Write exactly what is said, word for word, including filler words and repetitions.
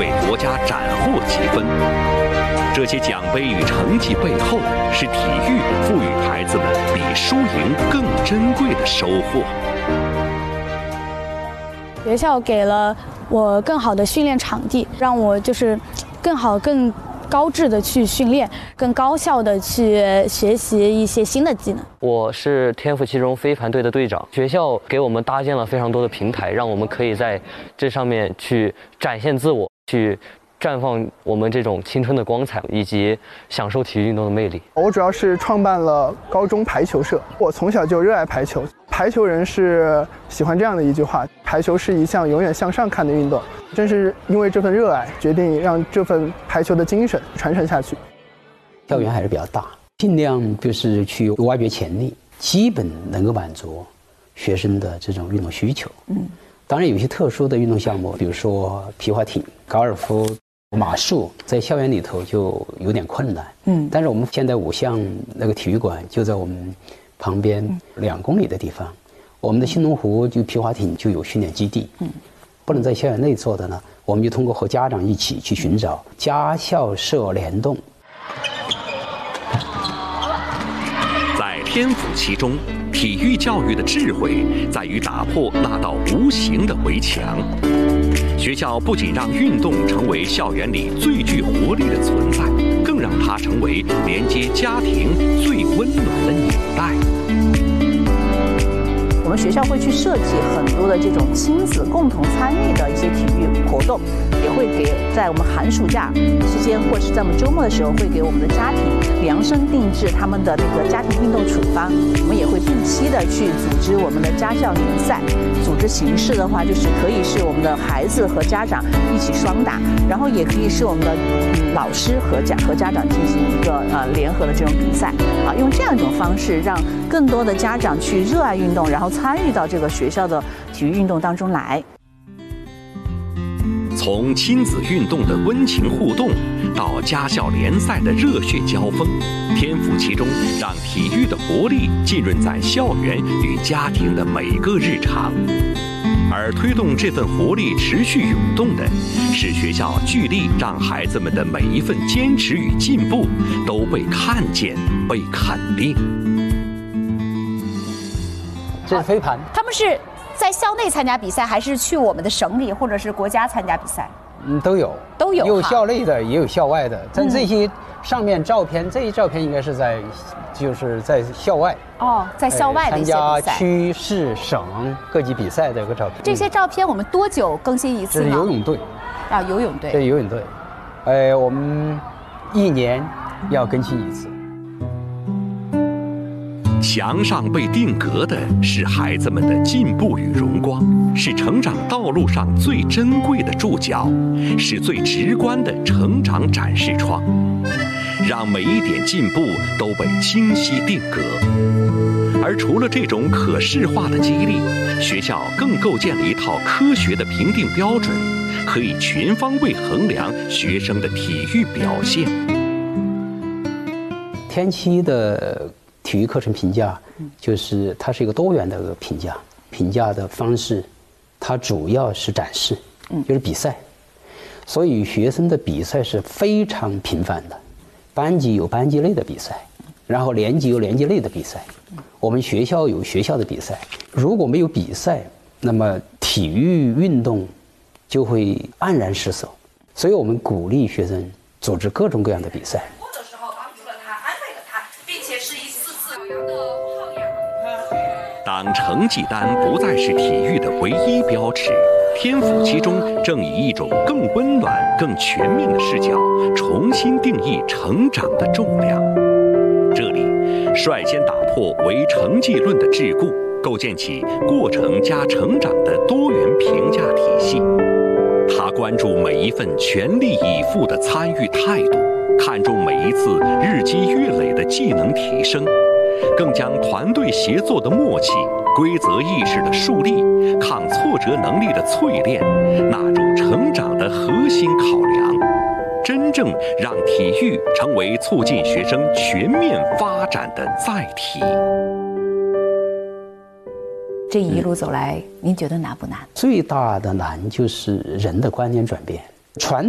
为国家斩获积分。这些奖杯与成绩背后，是体育赋予孩子们比输赢更珍贵的收获。 学校给了我更好的训练场地，让我就是更好、更高质的去训练，更高效的去学习一些新的技能。 我是天府七中飞盘队的队长，学校给我们搭建了非常多的平台，让我们可以在这上面去展现自我，去绽放我们这种青春的光彩，以及享受体育运动的魅力。 我主要是创办了高中排球社，我从小就热爱排球。排球人是喜欢这样的一句话：排球是一项永远向上看的运动。正是因为这份热爱，决定让这份排球的精神传承下去。 校园还是比较大，尽量就是去挖掘潜力，基本能够满足学生的这种运动需求。嗯，当然有些特殊的运动项目，比如说皮划艇、高尔夫、马术，在校园里头就有点困难。嗯，但是我们现在五项那个体育馆就在我们旁边两公里的地方，我们的新龙湖就皮划艇就有训练基地。嗯，不能在校园内做的呢，我们就通过和家长一起去寻找家校社联动。 在天府七中，体育教育的智慧在于打破那道无形的围墙。学校不仅让运动成为校园里最具活力的存在，更让它成为连接家庭最温暖的纽带。 我们学校会去设计很多的这种亲子共同参与的一些体育活动，也会给在我们寒暑假期间或是在我们周末的时候，会给我们的家庭量身定制他们的那个家庭运动处方。我们也会定期的去组织我们的家校联赛，组织形式的话就是可以是我们的孩子和家长一起双打，然后也可以是我们的、嗯、老师和家和家长进行一个呃联合的这种比赛啊，用这样一种方式让更多的家长去热爱运动，然后参与到这个学校的体育运动当中来。 从亲子运动的温情互动，到家校联赛的热血交锋，天府七中让体育的活力浸润在校园与家庭的每个日常。而推动这份活力持续涌动的，是学校聚力让孩子们的每一份坚持与进步都被看见、被肯定。 这是飞盘， 他们是在校内参加比赛，还是去我们的省里或者是国家参加比赛？ 嗯，都有， 都有， 有校内的，也有校外的。但这些上面照片，嗯、这一照片应该是在，就是在校外。 哦，在校外的一些比赛。 参加区、市、省各级比赛的一个照片。 这些照片我们多久更新一次呢？ 这是游泳队。 啊，游泳队。 对，游泳队，呃，我们一年要更新一次。 墙上被定格的是孩子们的进步与荣光，是成长道路上最珍贵的注脚，是最直观的成长展示窗，让每一点进步都被清晰定格。而除了这种可视化的激励，学校更构建了一套科学的评定标准，可以全方位衡量学生的体育表现。 天七的体育课程评价，就是它是一个多元的一个评价，评价的方式，它主要是展示，就是比赛，所以学生的比赛是非常频繁的，班级有班级内的比赛，然后年级有年级内的比赛，我们学校有学校的比赛。如果没有比赛，那么体育运动就会黯然失色，所以我们鼓励学生组织各种各样的比赛。 当成绩单不再是体育的唯一标尺，天府七中正以一种更温暖、更全面的视角，重新定义成长的重量。这里率先打破唯成绩论的桎梏，构建起过程加成长的多元评价体系。他关注每一份全力以赴的参与态度，看重每一次日积月累的技能提升，更将团队协作的默契、规则意识的树立、抗挫折能力的淬炼纳入成长的核心考量，真正让体育成为促进学生全面发展的载体。 这一路走来，您觉得难不难？ 最大的难就是人的观念转变，传